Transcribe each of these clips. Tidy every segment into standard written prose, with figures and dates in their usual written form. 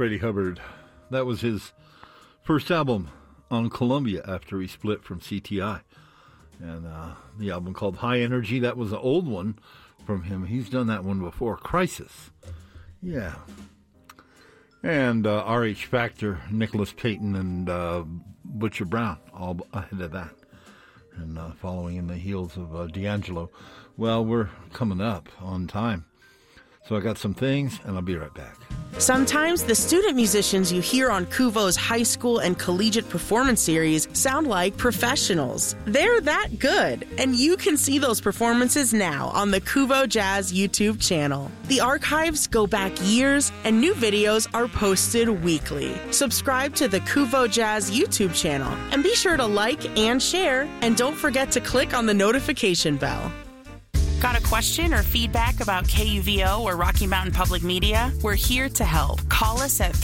Freddie Hubbard. That was his first album on Columbia after he split from CTI. And the album called High Energy, that was an old one from him. He's done that one before. Crisis. Yeah. And R.H. Factor, Nicholas Payton, and Butcher Brown, all ahead of that. And following in the heels of D'Angelo. Well, we're coming up on time. So I got some things, and I'll be right back. Sometimes the student musicians you hear on Kuvo's high school and collegiate performance series sound like professionals. They're that good, and you can see those performances now on the Kuvo Jazz YouTube channel. The archives go back years, and new videos are posted weekly. Subscribe to the Kuvo Jazz YouTube channel, and be sure to like and share, and don't forget to click on the notification bell. Got a question or feedback about KUVO or Rocky Mountain Public Media? We're here to help. Call us at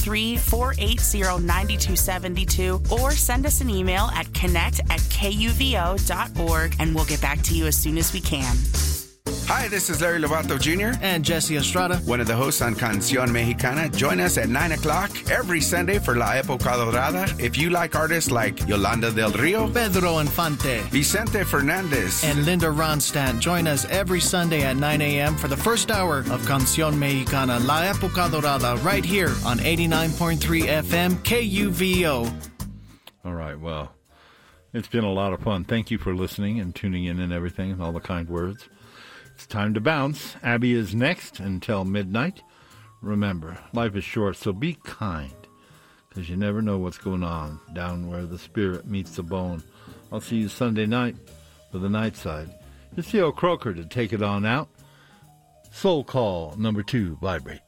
303-480-9272 or send us an email at connect@kuvo.org, and we'll get back to you as soon as we can. Hi, this is Larry Lovato Jr. and Jesse Estrada, one of the hosts on Canción Mexicana. Join us at 9 o'clock every Sunday for La Época Dorada. If you like artists like Yolanda del Rio, Pedro Infante, Vicente Fernandez, and Linda Ronstadt, join us every Sunday at 9 a.m. for the first hour of Canción Mexicana, La Época Dorada, right here on 89.3 FM KUVO. All right, well, it's been a lot of fun. Thank you for listening and tuning in and everything and all the kind words. It's time to bounce. Abby is next until midnight. Remember, life is short, so be kind, because you never know what's going on down where the spirit meets the bone. I'll see you Sunday night for the night side. It's Theo Croker to take it on out. Soul Call number 2, Vibrate.